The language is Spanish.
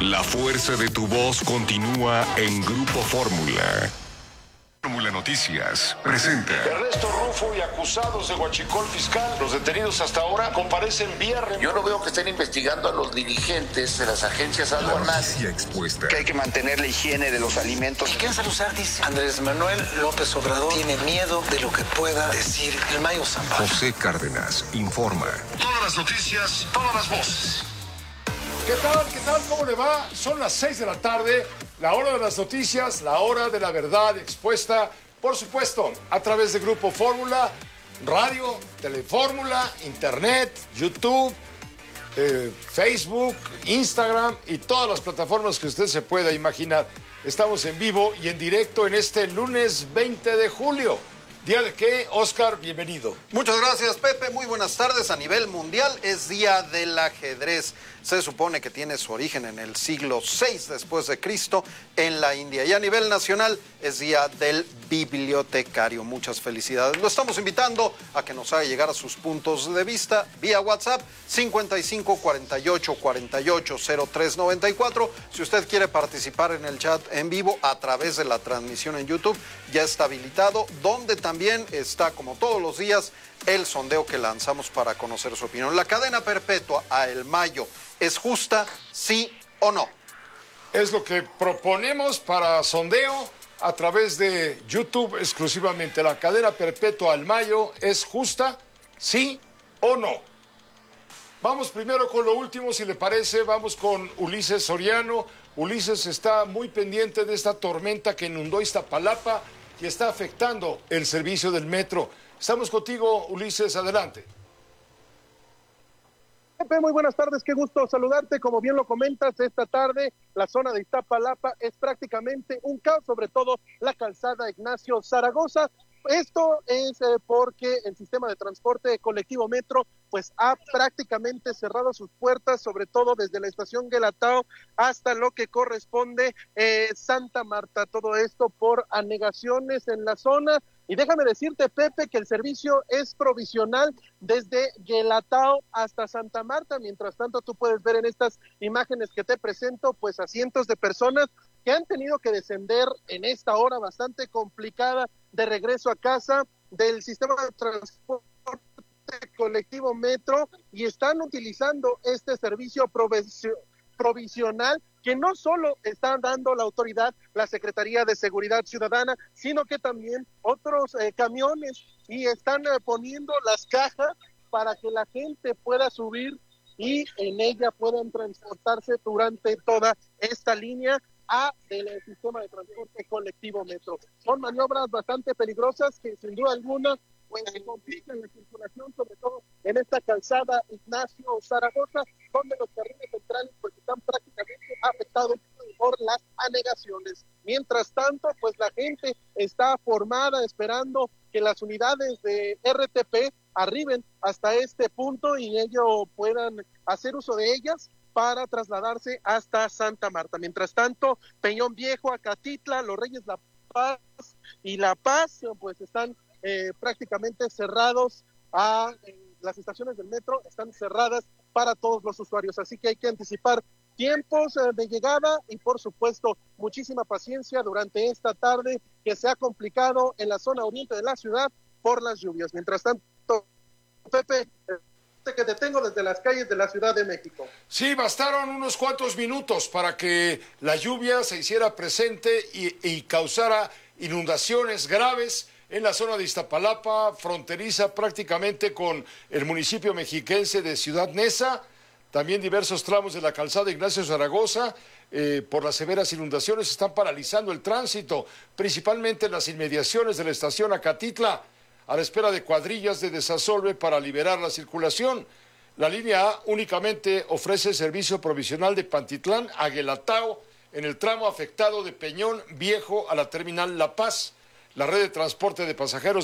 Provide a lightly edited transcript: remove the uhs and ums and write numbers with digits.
La fuerza de tu voz continúa en Grupo Fórmula. Fórmula Noticias presenta. Ernesto Rufo y acusados de huachicol fiscal. Los detenidos hasta ahora comparecen vía remoto. Yo no veo que estén investigando a los dirigentes de las agencias aduanales. Expuesta. Que hay que mantener la higiene de los alimentos. ¿Qué vas a usar? Dice Andrés Manuel López Obrador tiene miedo de lo que pueda decir el Mayo Zambada. José Cárdenas informa. Todas las noticias, todas las voces. ¿Qué tal? ¿Qué tal? ¿Cómo le va? Son las 6 de la tarde, la hora de las noticias, la hora de la verdad expuesta, por supuesto, a través de Grupo Fórmula, radio, Telefórmula, Internet, YouTube, Facebook, Instagram y todas las plataformas que usted se pueda imaginar. Estamos en vivo y en directo en este lunes 20 de julio. ¿Día de qué? Oscar, bienvenido. Muchas gracias, Pepe. Muy buenas tardes. A nivel mundial es Día del Ajedrez. Se supone que tiene su origen en el siglo VI después de Cristo en la India. Y a nivel nacional es Día del Bibliotecario. Muchas felicidades. Lo estamos invitando a que nos haga llegar a sus puntos de vista vía WhatsApp 55 48 48 03 94. Si usted quiere participar en el chat en vivo a través de la transmisión en YouTube, ya está habilitado, donde también está, como todos los días, el sondeo que lanzamos para conocer su opinión. ¿La cadena perpetua a El Mayo es justa, sí o no? Es lo que proponemos para sondeo a través de YouTube exclusivamente. ¿La cadena perpetua al Mayo es justa, sí o no? Vamos primero con lo último, si le parece. Vamos con Ulises Soriano. Ulises está muy pendiente de esta tormenta que inundó Iztapalapa y está afectando el servicio del metro. Estamos contigo, Ulises, adelante. Pepe, muy buenas tardes, qué gusto saludarte. Como bien lo comentas, esta tarde la zona de Iztapalapa es prácticamente un caos, sobre todo la calzada Ignacio Zaragoza. Esto es porque el sistema de transporte colectivo Metro pues ha prácticamente cerrado sus puertas, sobre todo desde la estación Guelatao hasta lo que corresponde Santa Marta. Todo esto por anegaciones en la zona. Y déjame decirte, Pepe, que el servicio es provisional desde Guelatao hasta Santa Marta. Mientras tanto, tú puedes ver en estas imágenes que te presento, pues a cientos de personas que han tenido que descender en esta hora bastante complicada de regreso a casa del sistema de transporte colectivo Metro y están utilizando este servicio provisional que no solo está dando la autoridad, la Secretaría de Seguridad Ciudadana, sino que también otros camiones y están poniendo las cajas para que la gente pueda subir y en ella puedan transportarse durante toda esta línea del sistema de transporte colectivo Metro. Son maniobras bastante peligrosas que sin duda alguna pues complican la circulación, sobre todo en esta calzada Ignacio Zaragoza, donde los carriles centrales pues están prácticamente afectados por las anegaciones. Mientras tanto, pues la gente está formada esperando que las unidades de RTP arriben hasta este punto y ellos puedan hacer uso de ellas para trasladarse hasta Santa Marta. Mientras tanto, Peñón Viejo, Acatitla, Los Reyes La Paz y La Paz, pues están prácticamente cerrados las estaciones del metro están cerradas para todos los usuarios, así que hay que anticipar tiempos de llegada y por supuesto muchísima paciencia durante esta tarde que se ha complicado en la zona oriente de la ciudad por las lluvias. Mientras tanto, Pepe, que te tengo desde las calles de la Ciudad de México. Sí, bastaron unos cuantos minutos para que la lluvia se hiciera presente y causara inundaciones graves en la zona de Iztapalapa, fronteriza prácticamente con el municipio mexiquense de Ciudad Neza, también diversos tramos de la calzada Ignacio Zaragoza, por las severas inundaciones están paralizando el tránsito, principalmente en las inmediaciones de la estación Acatitla, a la espera de cuadrillas de desasolve para liberar la circulación. La línea A únicamente ofrece servicio provisional de Pantitlán a Guelatao en el tramo afectado de Peñón Viejo a la terminal La Paz. La red de transporte de pasajeros